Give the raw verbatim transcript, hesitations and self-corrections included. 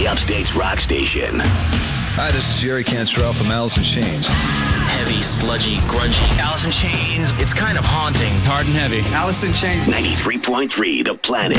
Upstate's rock station. Hi, this is Jerry Cantrell from Alice in Chains. Heavy, sludgy, grungy. Alice in Chains. It's kind of haunting. Hard and heavy. Alice in Chains. ninety-three point three The Planet.